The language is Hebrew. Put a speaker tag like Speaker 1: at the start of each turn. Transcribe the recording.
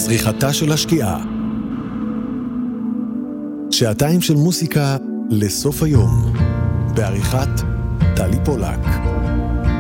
Speaker 1: זריחתה של השקיעה. שעתיים של מוסיקה לסוף היום, בעריכת טלי פולק.